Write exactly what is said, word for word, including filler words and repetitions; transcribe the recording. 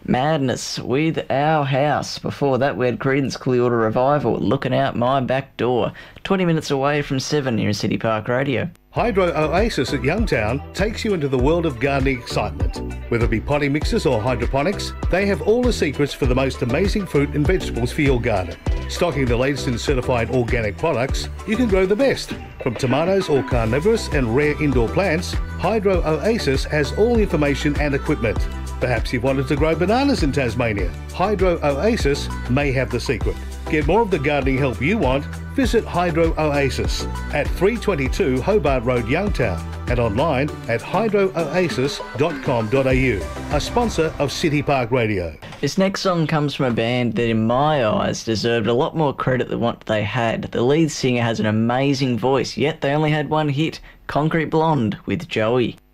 Madness with Our House. Before that, we had Creedence Clearwater Revival, Looking Out My Back Door. twenty minutes away from seven here in City Park Radio. Hydro Oasis at Youngtown takes you into the world of gardening excitement. Whether it be potting mixes or hydroponics, they have all the secrets for the most amazing fruit and vegetables for your garden. Stocking the latest in certified organic products, you can grow the best. From tomatoes or carnivorous and rare indoor plants, Hydro Oasis has all the information and equipment. Perhaps you've wanted to grow bananas in Tasmania. Hydro Oasis may have the secret. Get more of the gardening help you want, visit Hydro Oasis at three twenty-two Hobart Road, Youngtown, and online at hydro oasis dot com dot a u, a sponsor of City Park Radio. This next song comes from a band that in my eyes deserved a lot more credit than what they had. The lead singer has an amazing voice, yet they only had one hit, Concrete Blonde with Joey.